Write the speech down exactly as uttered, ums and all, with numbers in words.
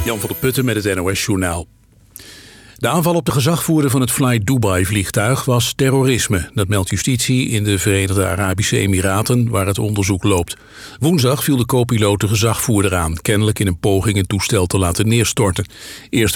Jan van der Putten met het N O S-journaal. De aanval op de gezagvoerder van het Fly Dubai-vliegtuig was terrorisme. Dat meldt justitie in de Verenigde Arabische Emiraten, waar het onderzoek loopt. Woensdag viel de co-piloot de gezagvoerder aan, kennelijk in een poging het toestel te laten neerstorten. Eerst